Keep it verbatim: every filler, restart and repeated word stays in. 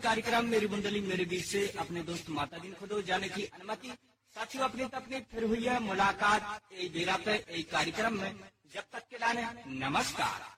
कार्यक्रम मेरी बुंदली मेरे बीच से अपने दोस्त माता दिन खुदो जाने की अनुमति। साथियों अपनी अपनी फिर हुई है मुलाकात एक डेरा पे एक कार्यक्रम में। जब तक के लाने नमस्कार।